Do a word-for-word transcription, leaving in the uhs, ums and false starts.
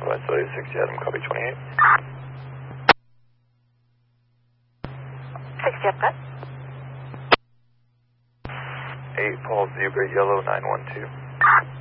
West Soy sixty Adam, copy twenty-eight. sixty up, good. eight Paul Zebra Yellow nine one two.